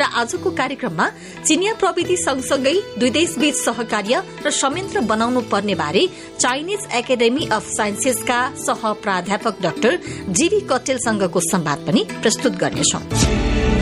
आजको कार्यक्रममा चिनिया प्रविधि सँगसँगै दुई देशबीच सहकार्य र संयन्त्र बनाउनु पर्ने बारे चाइनिज एकाडेमी अफ साइन्सेसका सह प्राध्यापक डाक्टर जीवी कटेलसँगको संवाद पनि प्रस्तुत गर्नेछौं।